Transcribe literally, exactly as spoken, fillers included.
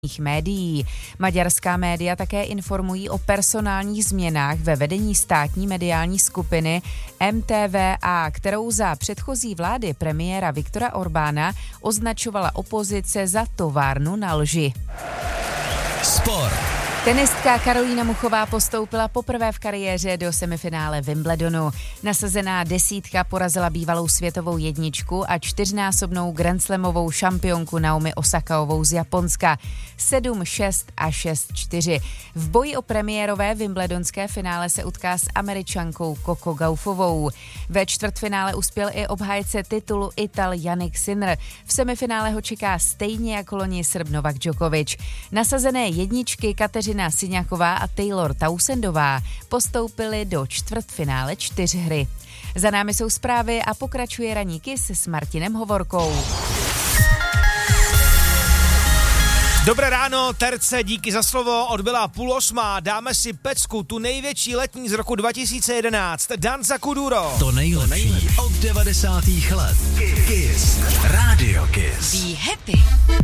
médií. Maďarská média také informují o personálních změnách ve vedení státní mediální skupiny M T V A, kterou za předchozí vlády premiéra Viktora Orbána označovala opozice za továrnu na lži. Sport. Tenistka Karolína Muchová postoupila poprvé v kariéře do semifinále Wimbledonu. Nasazená desítka porazila bývalou světovou jedničku a čtyřnásobnou grandslamovou šampionku Naomi Osakaovou z Japonska. sedm šest a šest čtyři. V boji o premiérové wimbledonské finále se utká s Američankou Coco Gaufovou. Ve čtvrtfinále uspěl i obhájce titulu Ital Jannik Sinner. V semifinále ho čeká stejně jako loni Srb Novak Djokovic. Nasazené jedničky Kateřina Siňaková a Taylor Townsendová postoupili do čtvrtfinále čtyřhry. Za námi jsou zprávy a pokračuje ranní Kiss s Martinem Hovorkou. Dobré ráno, Terce, díky za slovo, odbyla půl osmá, dáme si pecku, tu největší letní z roku dva tisíce jedenáct, Danza Kuduro. To nejlepší od devadesátých let. Kiss. Radio Kiss. Be happy.